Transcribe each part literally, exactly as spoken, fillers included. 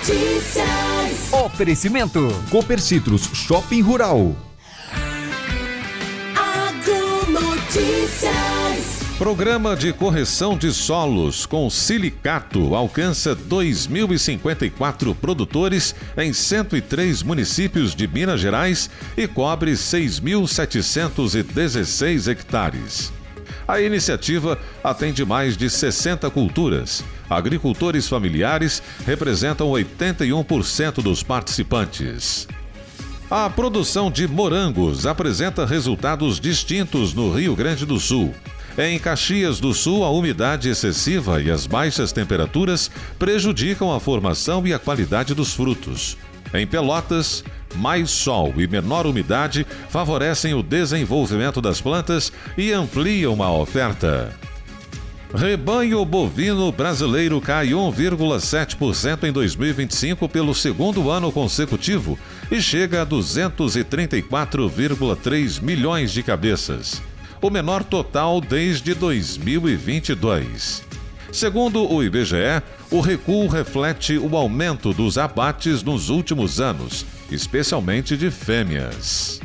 Notícias. Oferecimento Copercitros Shopping Rural. Agronotícias. Programa de correção de solos com silicato alcança dois mil e cinquenta e quatro produtores em cento e três municípios de Minas Gerais e cobre seis mil setecentos e dezesseis hectares. A iniciativa atende mais de sessenta culturas. Agricultores familiares representam oitenta e um por cento dos participantes. A produção de morangos apresenta resultados distintos no Rio Grande do Sul. Em Caxias do Sul, a umidade excessiva e as baixas temperaturas prejudicam a formação e a qualidade dos frutos. Em Pelotas, mais sol e menor umidade favorecem o desenvolvimento das plantas e ampliam a oferta. Rebanho bovino brasileiro cai um vírgula sete por cento em dois mil e vinte e cinco pelo segundo ano consecutivo e chega a duzentos e trinta e quatro vírgula três milhões de cabeças, o menor total desde dois mil e vinte e dois. Segundo o I B G E, o recuo reflete o aumento dos abates nos últimos anos, especialmente de fêmeas.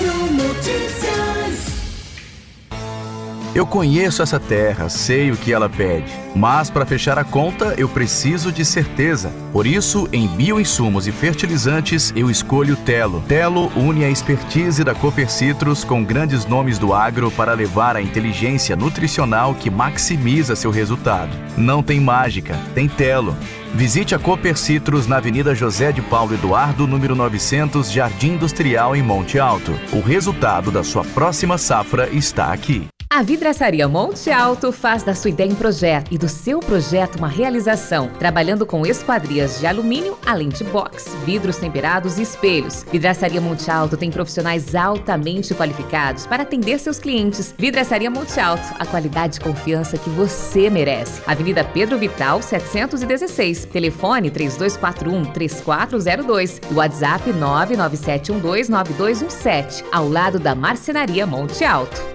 Eu conheço essa terra, sei o que ela pede, mas para fechar a conta eu preciso de certeza. Por isso, em bioinsumos e fertilizantes, eu escolho Telo. Telo une a expertise da Copercitros com grandes nomes do agro para levar a inteligência nutricional que maximiza seu resultado. Não tem mágica, tem Telo. Visite a Copercitros na Avenida José de Paulo Eduardo, número novecentos, Jardim Industrial, em Monte Alto. O resultado da sua próxima safra está aqui. A Vidraçaria Monte Alto faz da sua ideia um projeto e do seu projeto uma realização, trabalhando com esquadrias de alumínio, além de box, vidros temperados e espelhos. Vidraçaria Monte Alto tem profissionais altamente qualificados para atender seus clientes. Vidraçaria Monte Alto, a qualidade e confiança que você merece. Avenida Pedro Vital, setecentos e dezesseis. Telefone três dois quatro um, três quatro zero dois. WhatsApp nove nove sete um dois nove dois um sete. Ao lado da Marcenaria Monte Alto.